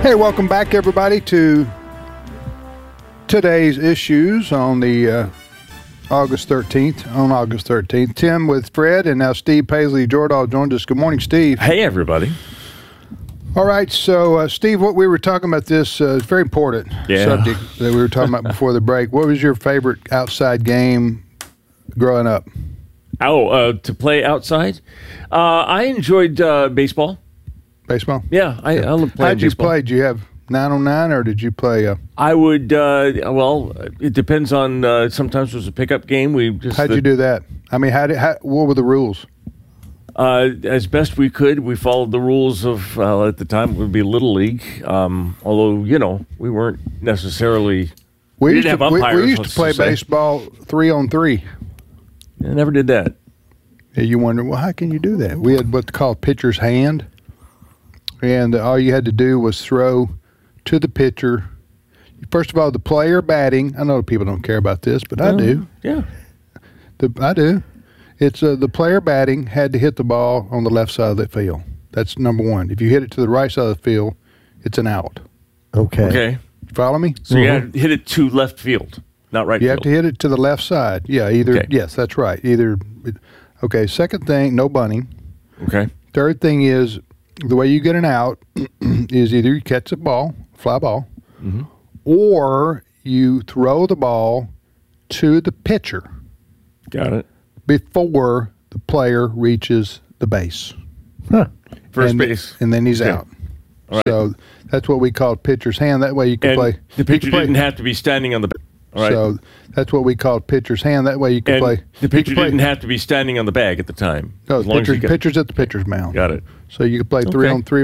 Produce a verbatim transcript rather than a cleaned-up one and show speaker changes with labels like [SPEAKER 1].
[SPEAKER 1] Hey, welcome back, everybody, to today's issues on the uh, August thirteenth. On August thirteenth, Tim with Fred, and now Steve Paisley Jordahl joined us. Good morning, Steve.
[SPEAKER 2] Hey, everybody.
[SPEAKER 1] All right, so uh, Steve, what we were talking about this uh, very important
[SPEAKER 2] yeah.
[SPEAKER 1] subject that we were talking about before the break. What was your favorite outside game growing up?
[SPEAKER 2] Oh, uh, to play outside? Uh, I enjoyed uh, baseball.
[SPEAKER 1] Baseball?
[SPEAKER 2] Yeah, I, I love playing
[SPEAKER 1] How'd you
[SPEAKER 2] baseball.
[SPEAKER 1] play? Did you have nine on nine, or did you play? Uh,
[SPEAKER 2] I would, uh, well, it depends on, uh, sometimes it was a pickup game. We just
[SPEAKER 1] How'd
[SPEAKER 2] the,
[SPEAKER 1] you do that? I mean, how did, how, what were the rules?
[SPEAKER 2] Uh, as best we could, we followed the rules of, uh, at the time, it would be Little League. Um, although, you know, we weren't necessarily,
[SPEAKER 1] We,
[SPEAKER 2] we
[SPEAKER 1] used
[SPEAKER 2] didn't
[SPEAKER 1] to,
[SPEAKER 2] have umpires.
[SPEAKER 1] we, we used to
[SPEAKER 2] let's
[SPEAKER 1] play
[SPEAKER 2] just say.
[SPEAKER 1] baseball three on three.
[SPEAKER 2] I never did that.
[SPEAKER 1] And you wonder, well, how can you do that? We had what's called pitcher's hand, and all you had to do was throw to the pitcher. First of all, the player batting. I know people don't care about this, but I
[SPEAKER 2] Uh,
[SPEAKER 1] do.
[SPEAKER 2] Yeah.
[SPEAKER 1] The, I do. It's uh, the player batting had to hit the ball on the left side of the field. That's number one. If you hit it to the right side of the field, it's an out.
[SPEAKER 3] Okay.
[SPEAKER 2] Okay.
[SPEAKER 1] Follow me?
[SPEAKER 2] So you got to hit it to left field, not right
[SPEAKER 1] You
[SPEAKER 2] field.
[SPEAKER 1] have to hit it to the left side. Yeah, either.
[SPEAKER 2] Okay.
[SPEAKER 1] Yes, that's right. Either. Okay. Second thing, no bunting.
[SPEAKER 2] Okay.
[SPEAKER 1] Third thing is the way you get an out is either you catch the ball, fly ball,
[SPEAKER 2] Mm-hmm.
[SPEAKER 1] or you throw the ball to the pitcher
[SPEAKER 2] Got it.
[SPEAKER 1] before the player reaches the base.
[SPEAKER 3] Huh.
[SPEAKER 2] First
[SPEAKER 1] and,
[SPEAKER 2] base.
[SPEAKER 1] And then he's
[SPEAKER 2] Okay.
[SPEAKER 1] out.
[SPEAKER 2] All right.
[SPEAKER 1] So that's what we call pitcher's hand. That way you can
[SPEAKER 2] And
[SPEAKER 1] play.
[SPEAKER 2] the
[SPEAKER 1] you
[SPEAKER 2] pitcher
[SPEAKER 1] can play-
[SPEAKER 2] didn't have to be standing on the. All right.
[SPEAKER 1] So that's what we call pitcher's hand. That way you can
[SPEAKER 2] and
[SPEAKER 1] play.
[SPEAKER 2] the
[SPEAKER 1] you
[SPEAKER 2] pitcher
[SPEAKER 1] can play,
[SPEAKER 2] didn't have to be standing on the bag at the time.
[SPEAKER 1] No,
[SPEAKER 2] as long as
[SPEAKER 1] pitcher,
[SPEAKER 2] you got,
[SPEAKER 1] pitcher's at the pitcher's mound.
[SPEAKER 2] got it.
[SPEAKER 1] So you can play three
[SPEAKER 2] Okay.
[SPEAKER 1] on three